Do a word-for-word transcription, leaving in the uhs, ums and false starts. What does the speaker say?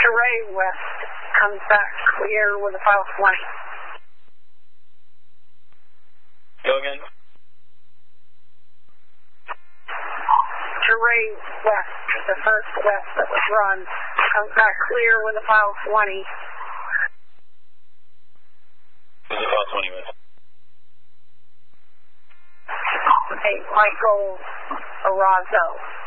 Ray West comes back clear with a file twenty. Go again. Ray West, the first West that was run, comes back clear with a file twenty. Who's the file twenty with? Hey, Michael Arazo.